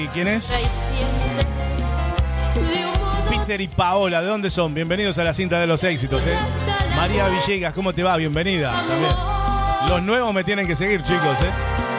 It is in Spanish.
¿Y quién es? Peter y Paola, ¿de dónde son? Bienvenidos a la cinta de los éxitos, ¿eh? María Villegas, ¿cómo te va? Bienvenida también. Los nuevos me tienen que seguir, chicos, ¿eh?